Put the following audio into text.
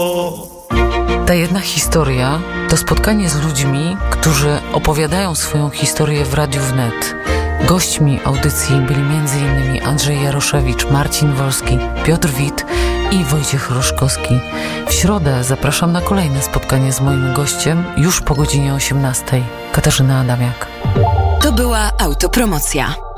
Ta jedna historia to spotkanie z ludźmi, którzy opowiadają swoją historię w Radiu Wnet. Gośćmi audycji byli m.in. Andrzej Jaroszewicz, Marcin Wolski, Piotr Wit i Wojciech Roszkowski. W środę zapraszam na kolejne spotkanie z moim gościem już po godzinie 18:00. Katarzyna Adamiak. To była autopromocja.